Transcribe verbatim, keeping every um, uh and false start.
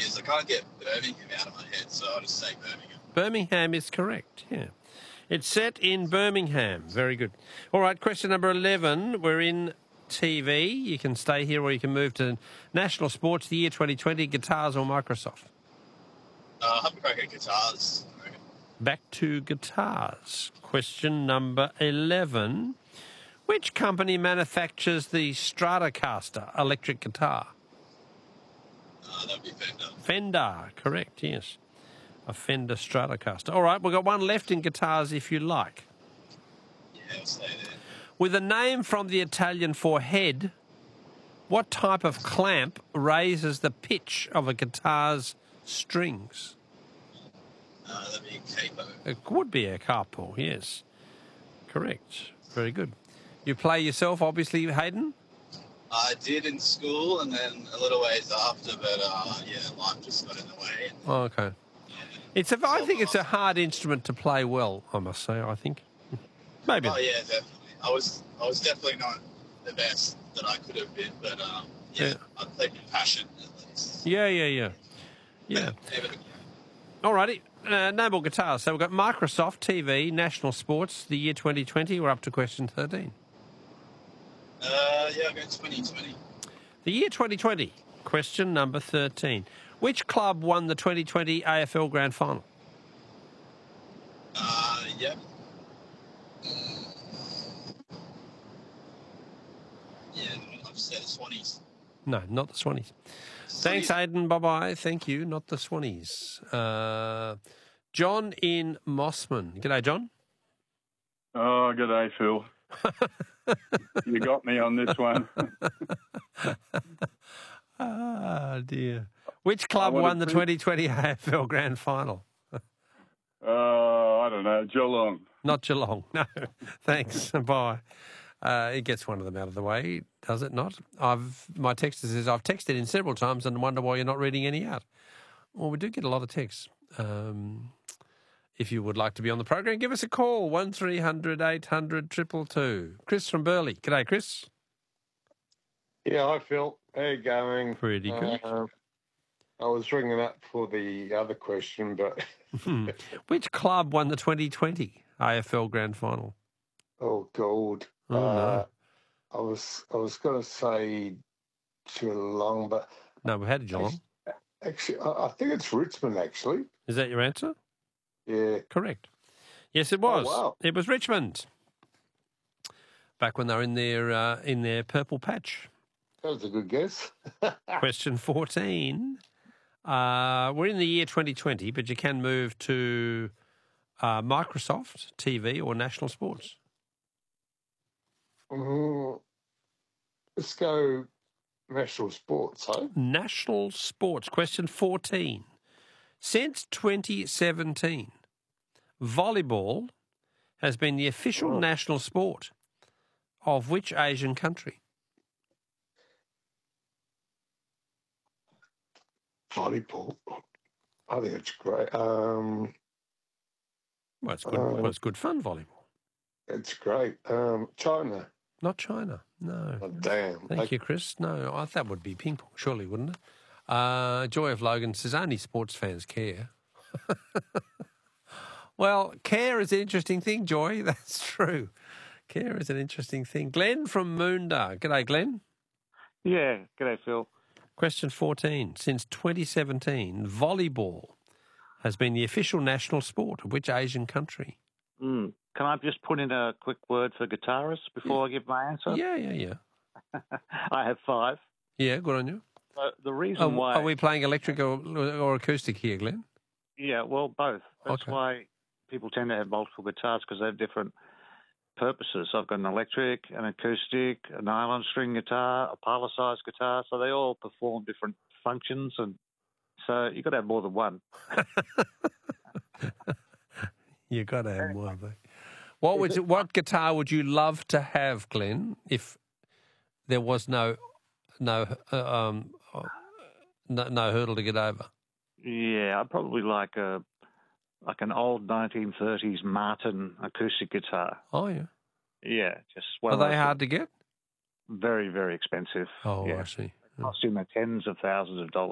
is. I can't get Birmingham out of my head, so I'll just say Birmingham. Birmingham is correct, yeah. It's set in Birmingham. Very good. All right, question number eleven. We're in T V. You can stay here or you can move to national sports, the year twenty twenty, guitars or Microsoft. Uh, have a crack at guitars. Back to guitars. Question number eleven. Which company manufactures the Stratocaster electric guitar? Uh, that'd be Fender. Fender, correct, yes. A Fender Stratocaster. All right, we've got one left in guitars if you like. Yeah, I'll stay there. With a name from the Italian for head, what type of clamp raises the pitch of a guitar's strings? Uh, that'd be capo. It would be a capo, yes. Correct. Very good. You play yourself, obviously, Hayden? I did in school and then a little ways after, but uh, yeah, life just got in the way. And, Oh, okay. yeah, It's a, I think it's a hard instrument to play well, I must say, I think. Maybe. Oh, yeah, definitely. I was I was definitely not the best that I could have been, but um, yeah, Yeah. I played with passion at least. Yeah, yeah, yeah. Yeah. Even- All righty. Uh, no more guitars. So we've got Microsoft, T V, national sports, the year twenty twenty. We're up to question thirteen. Uh, yeah, I'll go twenty twenty. The year twenty twenty, question number thirteen. Which club won the twenty twenty A F L Grand Final? Uh, yeah. Yeah, I've said Swannies. No, not the Swannies. Thanks, Aidan. Bye-bye. Thank you. Not the Swannies. Uh, John in Mossman. G'day, John. Oh, g'day, Phil. You got me on this one. Ah, dear. Which club I won the to- twenty twenty A F L Grand Final? Oh, I don't know, Geelong. Not Geelong. No. Thanks. Bye. Uh, it gets one of them out of the way, does it not? I've my texter says I've texted in several times and wonder why you're not reading any out. Well, we do get a lot of texts. Um, if you would like to be on the program, give us a call one three hundred eight hundred two two two. Chris from Burleigh. G'day, Chris. Yeah, hi Phil. How you going? Pretty good. Uh, I was ringing up for the other question, but Which club won the twenty twenty A F L Grand Final? oh god, Oh, no. uh, I was I was going to say Geelong, but No, we've had Geelong. actually I, I think it's Richmond. Actually, Is that your answer? yeah. Correct. Yes, it was. wow. It was Richmond. Back when they were in their uh, in their purple patch. That was a good guess. Question fourteen. Uh, we're in the year twenty twenty, but you can move to uh, Microsoft, T V, or national sports. Mm, let's go national sports, eh? National sports. Question fourteen. Since twenty seventeen, volleyball has been the official Oh. national sport of which Asian country? Volleyball. I think it's great. Um, Well, it's good. Uh, well, it's good fun, volleyball. it's great. Um, China. Not China. No. Oh, damn. Thank you, Chris. No, I, that would be ping pong, surely, wouldn't it? Uh, Joy of Logan says only sports fans care. Well, care is an interesting thing, Joy. That's true. Care is an interesting thing. Glenn from Moondah. G'day, Glenn. Yeah, g'day, Phil. Question fourteen. Since twenty seventeen, volleyball has been the official national sport of which Asian country? Mm. Can I just put in a quick word for guitarists before I give my answer? Yeah, yeah, yeah. I have five. Yeah, good on you. Uh, the reason Oh, why... are we playing electric or, or acoustic here, Glenn? Yeah, well, both. That's Okay. why people tend to have multiple guitars, because they have different purposes. I've got an electric, an acoustic, a nylon string guitar, a parlor-sized guitar, so they all perform different functions, and so you've got to have more than one. You got to have more of it. What would you, what guitar would you love to have, Glenn, if there was no no uh, um uh, no, no hurdle to get over? Yeah, I'd probably like a like an old nineteen thirties Martin acoustic guitar. Oh yeah. Yeah, just one Are of those they hard to get? very, very expensive. Oh, yeah. I see. Cost in the tens of thousands of dollars.